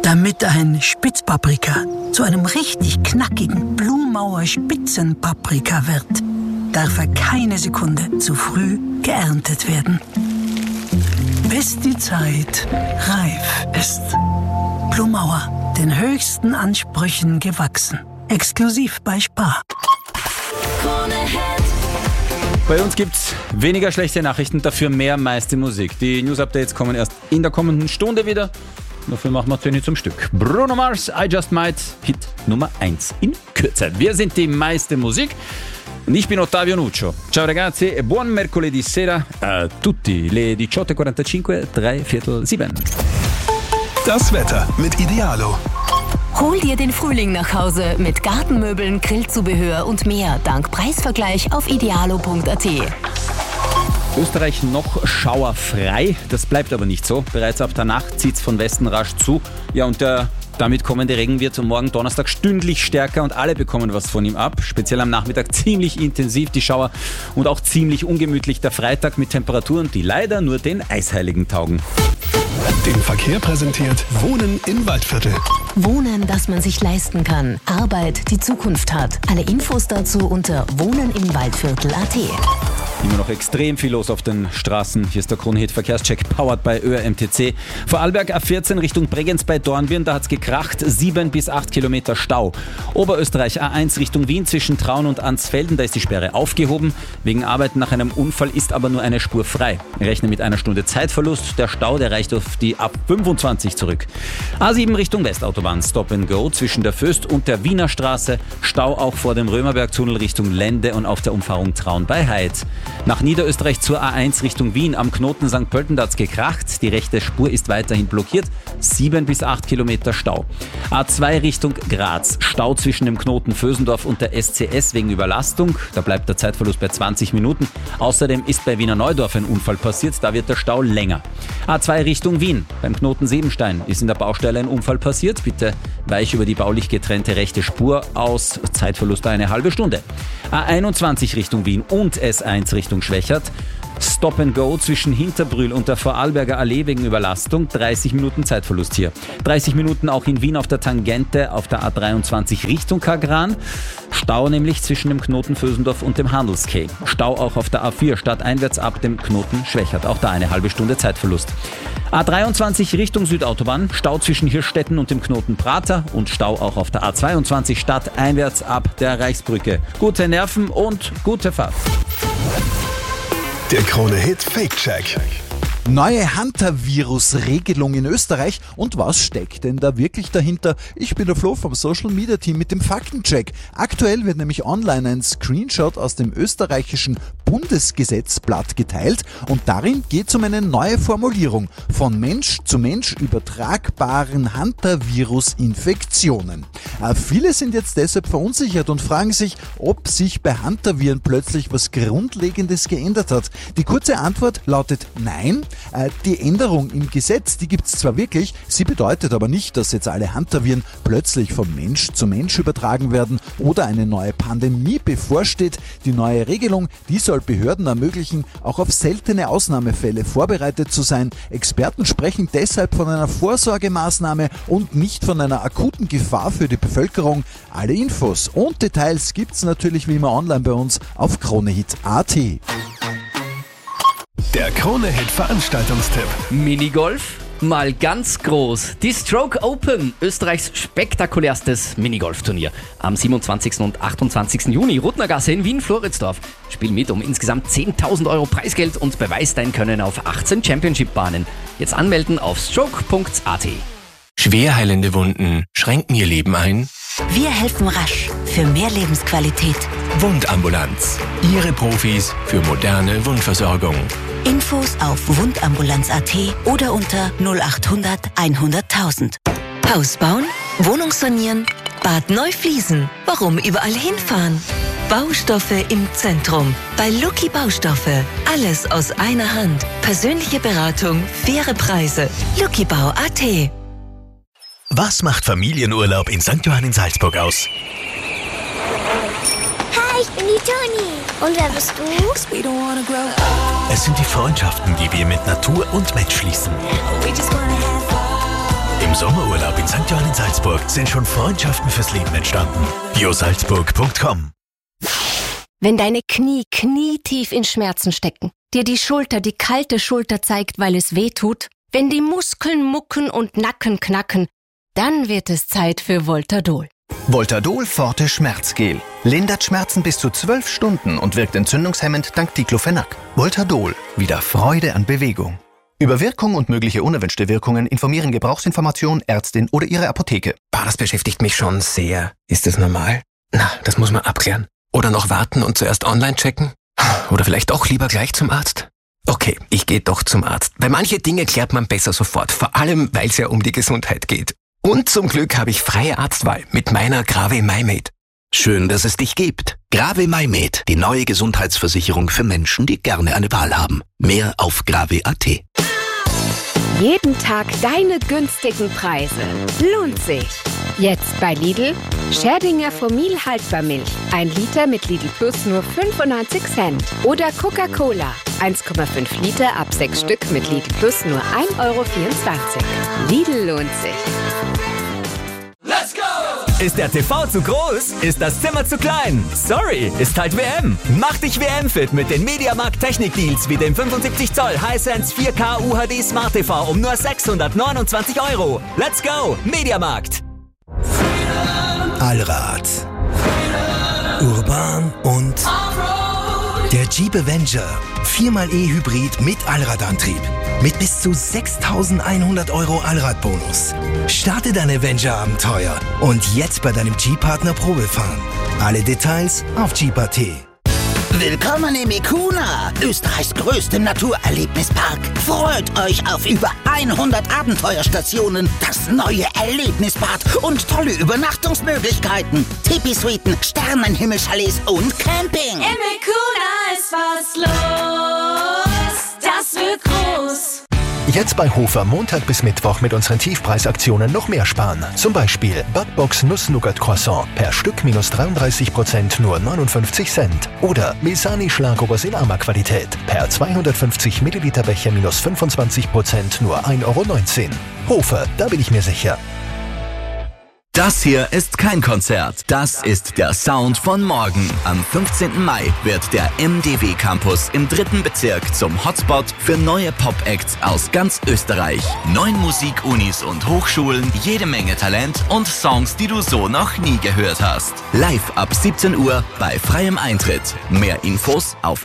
Damit ein Spitzpaprika zu einem richtig knackigen Blumauer Spitzenpaprika wird, darf er keine Sekunde zu früh geerntet werden. Bis die Zeit reif ist. Blumauer, den höchsten Ansprüchen gewachsen. Exklusiv bei Spar. Bei uns gibt's weniger schlechte Nachrichten, dafür mehr meiste Musik. Die News-Updates kommen erst in der kommenden Stunde wieder. Dafür machen wir 10 zum Stück. Bruno Mars, I Just Might, Hit Nummer 1 in Kürze. Wir sind die meiste Musik und ich bin Ottavio Nuccio. Ciao ragazzi e buon mercoledì sera a tutti. Le 18:45, 6:45. Das Wetter mit Idealo. Hol dir den Frühling nach Hause mit Gartenmöbeln, Grillzubehör und mehr dank Preisvergleich auf idealo.at. Österreich noch schauerfrei, das bleibt aber nicht so. Bereits ab der Nacht zieht es von Westen rasch zu. Ja, und der damit kommende Regen wird morgen Donnerstag stündlich stärker und alle bekommen was von ihm ab. Speziell am Nachmittag ziemlich intensiv die Schauer und auch ziemlich ungemütlich der Freitag mit Temperaturen, die leider nur den Eisheiligen taugen. Den Verkehr präsentiert Wohnen im Waldviertel. Wohnen, das man sich leisten kann. Arbeit, die Zukunft hat. Alle Infos dazu unter wohnenimwaldviertel.at. Immer noch extrem viel los auf den Straßen. Hier ist der Kronhit Verkehrscheck, powered by ÖRMTC. Vorarlberg A14 Richtung Bregenz bei Dornbirn, da hat es gekracht, 7 bis 8 Kilometer Stau. Oberösterreich A1 Richtung Wien zwischen Traun und Ansfelden, da ist die Sperre aufgehoben. Wegen Arbeiten nach einem Unfall ist aber nur eine Spur frei. Rechne mit einer Stunde Zeitverlust. Der Stau, der reicht auf die A25 zurück. A7 Richtung Westautobahn, Stop and Go zwischen der Föst und der Wiener Straße. Stau auch vor dem Römerbergtunnel Richtung Lende und auf der Umfahrung Traun bei Heid. Nach Niederösterreich zur A1 Richtung Wien am Knoten St. Pölten, da hat's gekracht. Die rechte Spur ist weiterhin blockiert. 7 bis 8 Kilometer Stau. A2 Richtung Graz. Stau zwischen dem Knoten Vösendorf und der SCS wegen Überlastung. Da bleibt der Zeitverlust bei 20 Minuten. Außerdem ist bei Wiener Neudorf ein Unfall passiert. Da wird der Stau länger. A2 Richtung Wien. Beim Knoten Siebenstein ist in der Baustelle ein Unfall passiert. Bitte weich über die baulich getrennte rechte Spur aus. Zeitverlust eine halbe Stunde. A21 Richtung Wien und S1 Richtung Schwächert. Stop and Go zwischen Hinterbrühl und der Vorarlberger Allee wegen Überlastung. 30 Minuten Zeitverlust hier. 30 Minuten auch in Wien auf der Tangente auf der A23 Richtung Kagran. Stau nämlich zwischen dem Knoten Vösendorf und dem Handelskeh. Stau auch auf der A4 stadteinwärts ab dem Knoten Schwächert. Auch da eine halbe Stunde Zeitverlust. A23 Richtung Südautobahn. Stau zwischen Hirschstetten und dem Knoten Prater. Und Stau auch auf der A22 stadteinwärts ab der Reichsbrücke. Gute Nerven und gute Fahrt. Der Krone-Hit Fake-Check. Neue Hantavirus-Regelung in Österreich. Und was steckt denn da wirklich dahinter? Ich bin der Flo vom Social Media Team mit dem Faktencheck. Aktuell wird nämlich online ein Screenshot aus dem österreichischen Bundesgesetzblatt geteilt und darin geht es um eine neue Formulierung von Mensch zu Mensch übertragbaren Hantavirus-Infektionen. Viele sind jetzt deshalb verunsichert und fragen sich, ob sich bei Hantaviren plötzlich was Grundlegendes geändert hat. Die kurze Antwort lautet nein. Die Änderung im Gesetz, die gibt es zwar wirklich, sie bedeutet aber nicht, dass jetzt alle Hantaviren plötzlich von Mensch zu Mensch übertragen werden oder eine neue Pandemie bevorsteht. Die neue Regelung, die soll Behörden ermöglichen, auch auf seltene Ausnahmefälle vorbereitet zu sein. Experten sprechen deshalb von einer Vorsorgemaßnahme und nicht von einer akuten Gefahr für die Bevölkerung. Alle Infos und Details gibt's natürlich wie immer online bei uns auf Kronehit.at. Der Krone-Hit Veranstaltungstipp. Minigolf? Mal ganz groß. Die Stroke Open, Österreichs spektakulärstes Minigolfturnier. Am 27. und 28. Juni, Rudnergasse in Wien-Floridsdorf. Spiel mit um insgesamt 10.000 Euro Preisgeld und beweis dein Können auf 18 Championship-Bahnen. Jetzt anmelden auf stroke.at. Schwerheilende Wunden schränken ihr Leben ein? Wir helfen rasch für mehr Lebensqualität. Wundambulanz. Ihre Profis für moderne Wundversorgung. Infos auf wundambulanz.at oder unter 0800 100.000. Haus bauen, Wohnung sanieren, Bad neu fließen. Warum überall hinfahren? Baustoffe im Zentrum. Bei Lucky Baustoffe. Alles aus einer Hand. Persönliche Beratung, faire Preise. luckybau.at. Was macht Familienurlaub in St. Johann in Salzburg aus? Hi, ich bin die Toni. Und wer bist du? Es sind die Freundschaften, die wir mit Natur und Mensch schließen. Im Sommerurlaub in St. Johann in Salzburg sind schon Freundschaften fürs Leben entstanden. biosalzburg.com. Wenn deine Knie knietief in Schmerzen stecken, dir die Schulter die kalte Schulter zeigt, weil es weh tut, wenn die Muskeln mucken und Nacken knacken, dann wird es Zeit für Voltadol. Voltadol Forte Schmerzgel. Lindert Schmerzen bis zu 12 Stunden und wirkt entzündungshemmend dank Diclofenac. Voltadol. Wieder Freude an Bewegung. Über Wirkung und mögliche unerwünschte Wirkungen informieren Gebrauchsinformation, Ärztin oder Ihre Apotheke. Das beschäftigt mich schon sehr. Ist das normal? Na, das muss man abklären. Oder noch warten und zuerst online checken? Oder vielleicht auch lieber gleich zum Arzt? Okay, ich gehe doch zum Arzt. Weil manche Dinge klärt man besser sofort. Vor allem, weil es ja um die Gesundheit geht. Und zum Glück habe ich freie Arztwahl mit meiner Grave MyMed. Schön, dass es dich gibt. Grave MyMed, die neue Gesundheitsversicherung für Menschen, die gerne eine Wahl haben. Mehr auf grave.at. Jeden Tag deine günstigen Preise. Lohnt sich. Jetzt bei Lidl. Scherdinger Fomil Haltbarmilch. 1 Liter mit Lidl Plus nur 95 Cent. Oder Coca-Cola. 1,5 Liter ab 6 Stück mit Lidl Plus nur 1,24 Euro. Lidl lohnt sich. Let's go! Ist der TV zu groß? Ist das Zimmer zu klein? Sorry, ist halt WM. Mach dich WM-fit mit den Mediamarkt Technik-Deals wie dem 75 Zoll Hisense 4K UHD Smart TV um nur 629 €. Let's go, Mediamarkt. Allrad, urban und der Jeep Avenger 4xe Hybrid mit Allradantrieb. Mit bis zu 6.100 € Allradbonus. Starte dein Avenger-Abenteuer und jetzt bei deinem Jeep-Partner Probefahren. Alle Details auf Jeep.at. Willkommen im Ikuna, Österreichs größtem Naturerlebnispark. Freut euch auf über 100 Abenteuerstationen, das neue Erlebnisbad und tolle Übernachtungsmöglichkeiten. Tipi-Suiten, Sternenhimmelchalets und Camping. Im Ikuna ist was los, das wird groß. Jetzt bei Hofer Montag bis Mittwoch mit unseren Tiefpreisaktionen noch mehr sparen. Zum Beispiel Bugbox Nuss-Nougat-Croissant per Stück minus 33% nur 59 Cent. Oder Misani Schlagobers in Arma-Qualität per 250 Milliliter Becher minus 25% nur 1,19 €. Hofer, da bin ich mir sicher. Das hier ist kein Konzert. Das ist der Sound von morgen. Am 15. Mai wird der MDW Campus im 3. Bezirk zum Hotspot für neue Pop-Acts aus ganz Österreich. 9 Musikunis und Hochschulen, jede Menge Talent und Songs, die du so noch nie gehört hast. Live ab 17 Uhr bei freiem Eintritt. Mehr Infos auf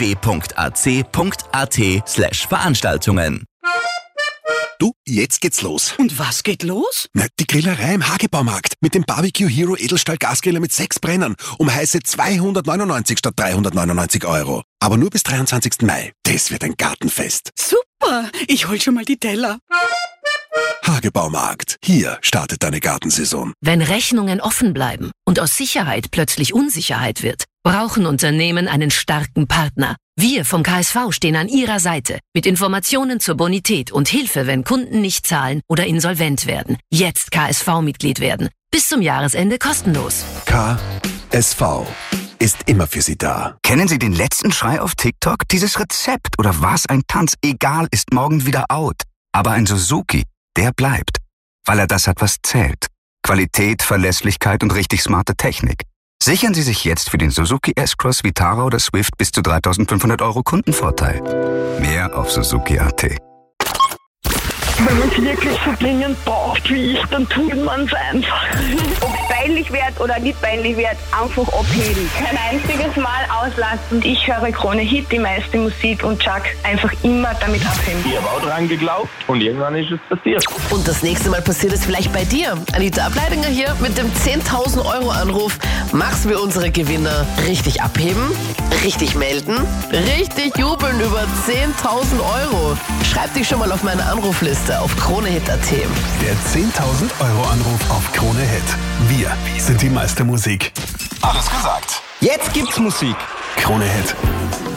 mdw.ac.at/Veranstaltungen. Du, jetzt geht's los. Und was geht los? Na, die Grillerei im Hagebaumarkt mit dem Barbecue Hero Edelstahl Gasgriller mit 6 Brennern um heiße 299 statt 399 €. Aber nur bis 23. Mai. Das wird ein Gartenfest. Super, ich hol schon mal die Teller. Hagebaumarkt. Hier startet deine Gartensaison. Wenn Rechnungen offen bleiben und aus Sicherheit plötzlich Unsicherheit wird, brauchen Unternehmen einen starken Partner. Wir vom KSV stehen an Ihrer Seite mit Informationen zur Bonität und Hilfe, wenn Kunden nicht zahlen oder insolvent werden. Jetzt KSV-Mitglied werden. Bis zum Jahresende kostenlos. KSV ist immer für Sie da. Kennen Sie den letzten Schrei auf TikTok? Dieses Rezept oder was ein Tanz, egal, ist morgen wieder out. Aber ein Suzuki, der bleibt, weil er das hat, was zählt. Qualität, Verlässlichkeit und richtig smarte Technik. Sichern Sie sich jetzt für den Suzuki S-Cross, Vitara oder Swift bis zu 3.500 € Kundenvorteil. Mehr auf Suzuki.at. Wenn man es wirklich so dringend braucht wie ich, dann tut man es einfach. Ob es peinlich wird oder nicht peinlich wird, einfach abheben. Kein einziges Mal auslassen. Ich höre Krone Hit, die meiste Musik und Chuck einfach immer damit abheben. Ich habe auch dran geglaubt und irgendwann ist es passiert. Und das nächste Mal passiert es vielleicht bei dir. Anita Ableidinger hier mit dem 10.000 € Anruf. Machst wir unsere Gewinner richtig abheben, richtig melden, richtig jubeln über 10.000 €. Schreib dich schon mal auf meine Anrufliste auf KroneHit.at. Der 10.000 € Anruf auf Krone Hit. Wir sind die Meistermusik. Alles gesagt. Jetzt gibt's Musik. Krone Hit.